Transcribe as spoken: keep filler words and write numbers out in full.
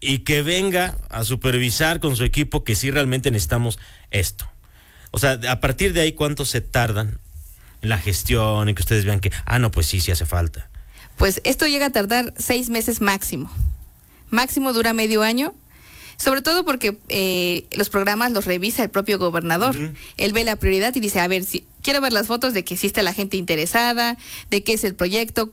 y que venga a supervisar con su equipo que sí realmente necesitamos esto. O sea, a partir de ahí, ¿cuánto se tardan en la gestión, en que ustedes vean que, ah, no, pues sí, sí hace falta? Pues esto llega a tardar seis meses máximo. Máximo dura medio año. Sobre todo porque eh, los programas los revisa el propio gobernador. Uh-huh. Él ve la prioridad y dice, a ver, si quiero ver las fotos de que existe la gente interesada, de qué es el proyecto,